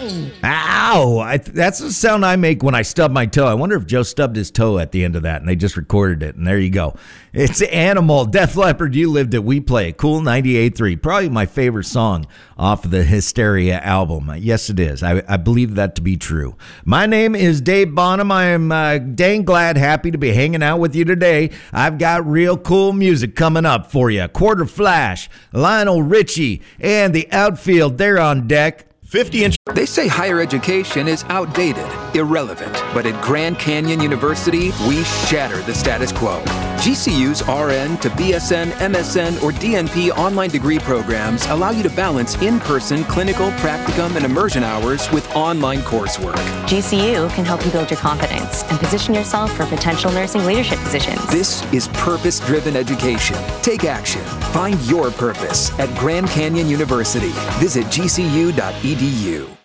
Ow! That's the sound I make when I stub my toe. I wonder if Joe stubbed his toe at the end of that, and they just recorded it, and there you go. It's Animal, Def Leppard, You Lived It, We Play It. Cool 98.3. Probably my favorite song off of the Hysteria album. Yes, it is. I believe that to be true. My name is Dave Bonham. I am dang glad, happy to be hanging out with you today. I've got real cool music coming up for you. Quarter Flash, Lionel Richie, and the Outfield, they're on deck. 50-inch. They say higher education is outdated, irrelevant, but at Grand Canyon University, we shatter the status quo. GCU's RN to BSN, MSN, or DNP online degree programs allow you to balance in-person clinical, practicum, and immersion hours with online coursework. GCU can help you build your confidence and position yourself for potential nursing leadership positions. This is purpose-driven education. Take action. Find your purpose at Grand Canyon University. Visit gcu.edu.